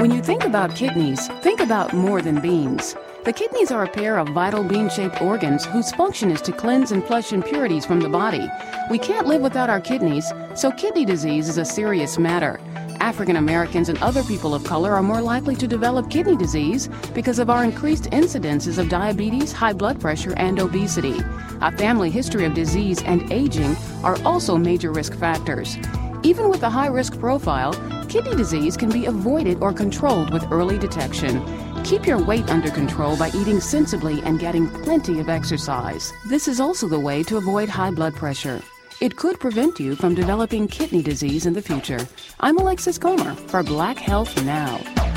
When you think about kidneys, think about more than beans. The kidneys are a pair of vital bean-shaped organs whose function is to cleanse and flush impurities from the body. We can't live without our kidneys, so kidney disease is a serious matter. African Americans and other people of color are more likely to develop kidney disease because of our increased incidences of diabetes, high blood pressure, and obesity. A family history of disease and aging are also major risk factors. Even with a high-risk profile, kidney disease can be avoided or controlled with early detection. Keep your weight under control by eating sensibly and getting plenty of exercise. This is also the way to avoid high blood pressure. It could prevent you from developing kidney disease in the future. I'm Alexis Comer for Black Health Now.